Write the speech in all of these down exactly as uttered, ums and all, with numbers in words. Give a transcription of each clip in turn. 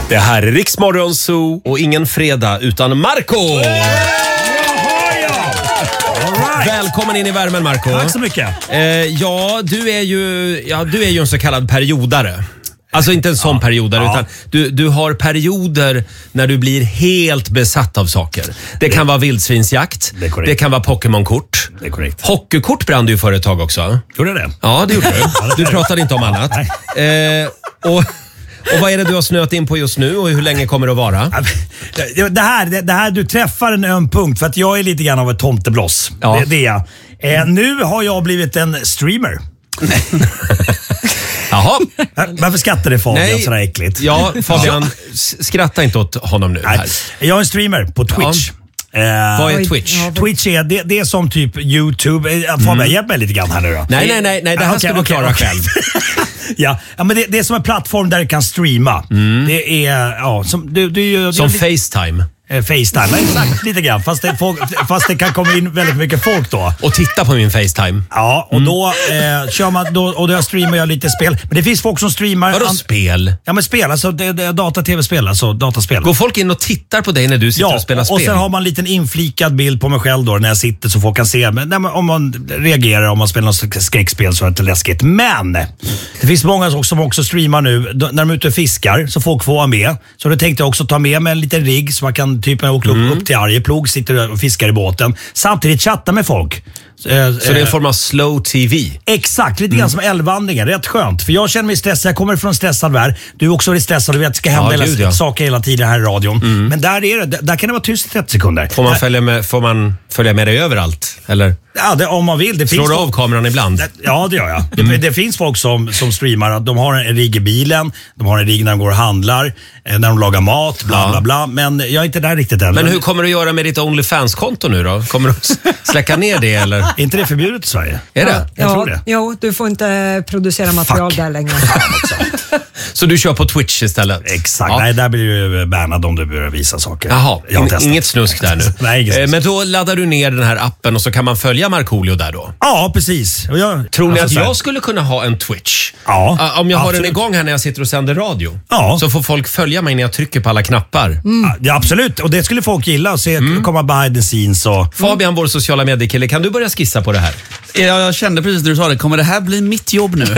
Det här är Rix Morgon Zoo och ingen fredag utan Marco. Välkommen in i värmen, Marco. Tack så mycket. Eh, ja, du är ju ja, du är ju en så kallad periodare. Alltså inte en sån ja. periodare ja. utan du, du har perioder när du blir helt besatt av saker. Det, det kan vara vildsvinsjakt. Det, det kan vara Pokémon-kort. Det är korrekt. Hockeykort brann du ju företag också. Gjorde det? Ja, det gjorde du. Du pratade inte om annat. Eh, och... Och vad är det du har snöat in på just nu och hur länge kommer det att vara? Det här, det, det här du träffar en öm punkt för att jag är lite grann av ett tomtebloss. Ja. Det, det är jag. Eh, nu har jag blivit en streamer. Jaha. Varför skrattar det Fabian sådär äckligt? Ja, Fabian, skratta inte åt honom nu. Här. Jag är en streamer på Twitch. Ja. Eh, Vad är Twitch? Twitch är, det, det är som typ YouTube. Fabian, mm. hjälp mig lite grann här nu då. Nej, nej, nej, nej det här ska okay, du klara okay, själv. Ja, ja, men det, det är som en plattform där du kan streama. Mm. Det är, ja, som... Du, du, som du, FaceTime. Eh, FaceTime, exakt, lite grann. Fast det, folk, fast det kan komma in väldigt mycket folk då. Och titta på min FaceTime. Ja, och mm. då eh, kör man, då, och då streamar jag lite spel. Men det finns folk som streamar... Vadå an- spel? Ja, men spel, alltså det, det, data-tv-spel, alltså dataspel. Går folk in och tittar på dig när du sitter ja, och spelar spel? och sen har man en liten inflikad bild på mig själv då när jag sitter så folk kan se. Men nej, om man reagerar, om man spelar något skräckspel så är det inte läskigt. Men det finns många också, som också streamar nu. När de är ute och fiskar så folk får vara med. Så då tänkte jag också ta med mig en liten rigg så man kan typ åka mm. upp till Arjeplog, sitter och fiskar i båten. Samtidigt chatta med folk. Så det är en form av slow T V? Exakt, lite grann mm. som älvvandringar. Rätt skönt. För jag känner mig stressad. Jag kommer från en stressad värld. Du är också väldigt stressad. Du vet att det ska hända ja, hela, ja. saker hela tiden här i radion. Mm. Men där är det. Där kan det vara tyst i trettio sekunder. Får man följa med, får man följa med dig överallt? Eller? Ja, det, om man vill. Det Slår finns du folk, av kameran ibland? Det, ja, det gör jag. Mm. Det, det finns folk som, som streamar att de har en rigg i bilen. De har en rigg när de går och handlar. När de lagar mat, bla ja. bla bla. Men jag är inte där riktigt än. Men hur kommer du göra med ditt OnlyFans-konto nu då? Kommer du släcka ner det eller? Är inte det förbjudet i Sverige? Är det? Jag ja, tror det. Jo, du får inte producera material Fuck. där längre. Så du kör på Twitch istället? Exakt. Ja. Nej, där blir du bannad om du börjar visa saker. Jaha, In, inget snusk där nu. Nej, inget snusk. Men då laddar du ner den här appen och så kan man följa Markoolio där då? Ja, precis. Jag, Tror ni alltså, att jag skulle kunna ha en Twitch? Ja. Om jag har absolut. den igång här när jag sitter och sänder radio. Ja. Så får folk följa mig när jag trycker på alla knappar. Mm. Ja, absolut. Och det skulle folk gilla att se mm. komma behind the scenes. Och... Fabian, vår sociala mediekille, kan du börja skissa på det här? Ja, jag kände precis när du sa det. Kommer det här bli mitt jobb nu?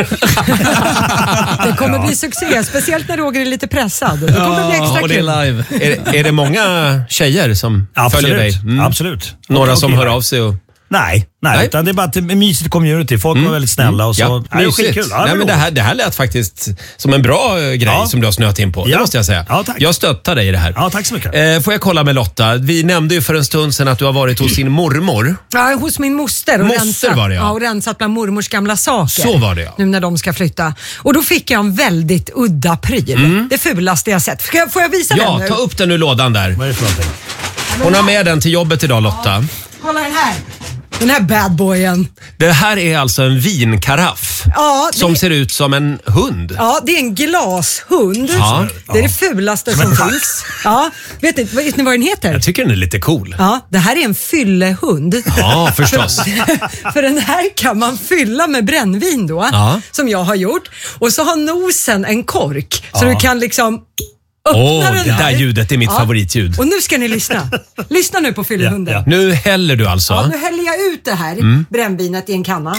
Det kommer bli succé, speciellt när Roger är lite pressad. Det kommer ja, bli extra och det kul. Är, live. är, är det många tjejer som absolut. följer dig? Mm. Absolut. Några och, som och hör av sig och... Nej, nej, nej. Utan det är bara ett mysigt community. Folk mm. var väldigt snälla och så. Ja, nej, det är skitkul. Ja, nej, men det, här, det här lät faktiskt som en bra grej ja. som du har snöat in på. Ja. Det måste jag säga. Ja, tack. Jag stöttar dig i det här. Ja, tack så mycket. Eh, får jag kolla med Lotta? Vi nämnde ju för en stund sedan att du har varit hos sin mormor. Ja, hos min moster. Och moster rensat, var det ja. ja. Och rensat bland mormors gamla saker. Så var det ja. Nu när de ska flytta. Och då fick jag en väldigt udda pryl. Mm. Det fulaste jag sett. Får jag, får jag visa ja, den nu? Ja, ta upp den ur lådan där. Vad är det för någonting? Hon har med den till jobbet idag, Lotta. Ja. Kolla den här. Den här badboyen. Det här är alltså en vinkaraff ja, det... som ser ut som en hund. Ja, det är en glashund. Ja. Det är det fulaste som finns. Ja, vet ni, vet ni vad den heter? Jag tycker den är lite cool. Ja, det här är en fyllehund. Ja, förstås. För den här kan man fylla med brännvin då, ja. som jag har gjort. Och så har nosen en kork. Så ja. du kan liksom... Åh, oh, det där ljudet är mitt ja. favoritljud. Och nu ska ni lyssna. Lyssna nu på fyllehunden. Ja, ja. Nu häller du alltså? Ja, nu häller jag ut det här mm. brännvinet i en kanna.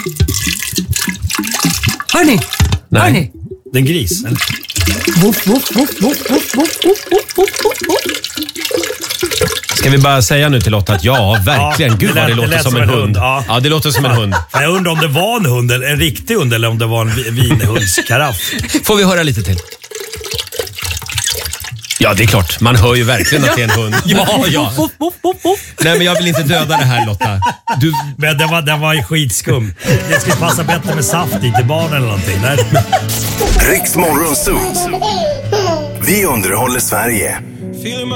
Hör ni? Nej. Hör ni? Det är en gris. Eller? Voff, voff, voff, voff, voff, voff, voff, voff, voff. Ska vi bara säga nu till Lotta att ja, verkligen. Ja, Gud vad det, det låter det som, som en hund. hund. Ja. ja, det låter som en hund. Jag undrar om det var en hund, en riktig hund eller om det var en vinhundskaraff. Får vi höra lite till? Ja, det är klart. Man hör ju verkligen att det är en hund. Ja, ja. Nej, men jag vill inte döda det här, Lotta. Du... Men den var, den var skitskum. Det skulle passa bättre med saft i till barn eller någonting. Rix Morgon Zoo. Vi underhåller Sverige.